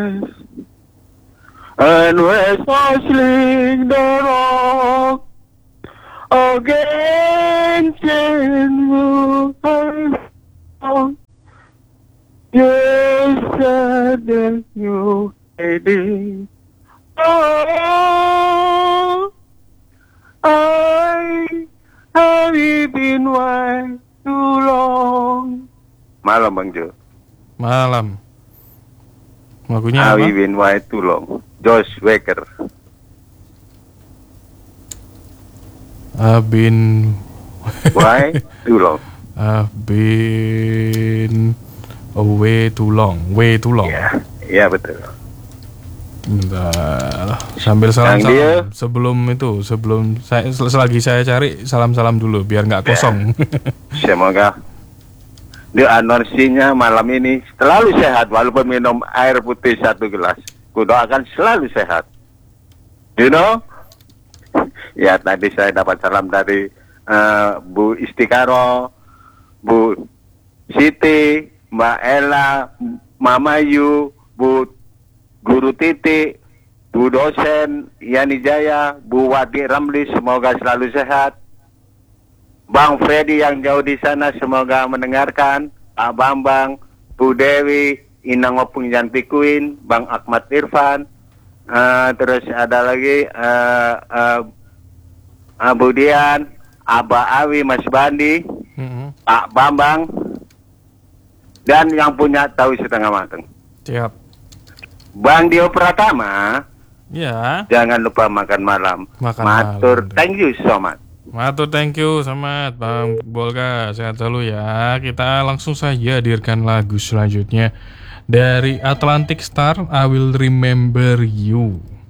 And we're sling the rock against you. You said that you hated. Oh, I have been way too long. Malam Bang Jo. Malam. Lagunya Have apa? been way too long. Josh Waker. I've been Why too long? I've been away too long. Way too long. Ya, iya betul. Bentar. Sambil Yang dia- salam-salam. Sebelum saya selagi saya cari salam-salam dulu biar nggak kosong. Semoga di anonsinya malam ini selalu sehat walaupun minum air putih 1 gelas. Kudoakan selalu sehat. You know? Ya tadi saya dapat salam dari Bu Istikaro, Bu Siti, Mbak Ella, Mama Yu, Bu Guru Titi, Bu dosen Yani Jaya, Bu Wadi Ramli, semoga selalu sehat. Bang Freddy yang jauh di sana semoga mendengarkan. Pak Bambang, Bu Dewi, Inang Opung Janti Queen, Bang Ahmad Irfan, terus ada lagi Bu Dian, Aba Awi, Mas Bandi, Pak Bambang, dan yang punya tahu setengah mateng. Siap. Bang Dio Pratama, Ya. jangan lupa makan malam. Makan Matur, malam. thank you so much. Matur, thank you, selamat Bang Bolga, sehat selalu ya. Kita langsung saja hadirkan lagu selanjutnya dari Atlantic Star, I Will Remember You.